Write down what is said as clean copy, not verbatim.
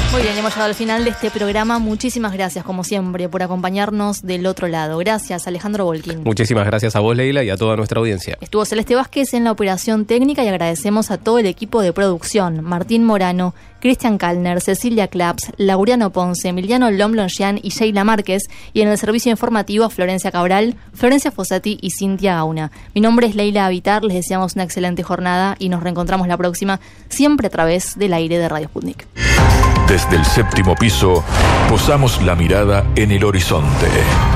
Muy bien, hemos llegado al final de este programa. Muchísimas gracias, como siempre, por acompañarnos del otro lado. Gracias, Alejandro Volkin. Muchísimas gracias a vos, Leila, y a toda nuestra audiencia. Estuvo Celeste Vázquez en la operación técnica y agradecemos a todo el equipo de producción. Martín Morano, Cristian Kalner, Cecilia Claps, Laureano Ponce, Emiliano Lomlongian y Sheila Márquez. Y en el servicio informativo, Florencia Cabral, Florencia Fossati y Cintia Gauna. Mi nombre es Leila Habitar, les deseamos una excelente jornada y nos reencontramos la próxima, siempre a través del aire de Radio Sputnik. Desde el séptimo piso, posamos la mirada en el horizonte.